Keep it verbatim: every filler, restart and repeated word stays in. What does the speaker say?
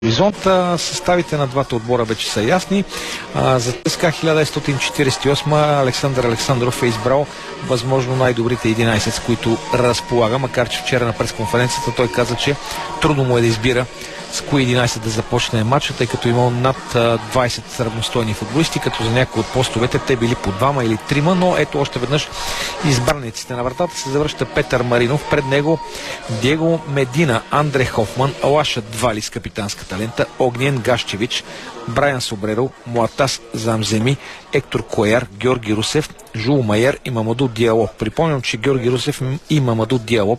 Хоризонта. Съставите на двата отбора вече са ясни. А, за ЦСКА хиляда деветстотин четиридесет и осма Александър Александров е избрал възможно най-добрите единайсет, с които разполага, макар че вчера на пресконференцията той каза, че трудно му е да избира с кои единайсет да започне матча, тъй като имал над двайсет равностойни футболисти, като за някои от постовете те били по двама или трима, но ето още веднъж избраниците. На вратата се завръща Петър Маринов, пред него Диего Медина, Андре Хофман, Лаша Двалис, капитанската лента, Огнен Гашчевич, Брайан Собреро, Муатас Замземи, Ектор Кояр, Георги Русев, Жул Майер и Мамаду Диало. Припомням, че Георги Русев и Мамаду Диало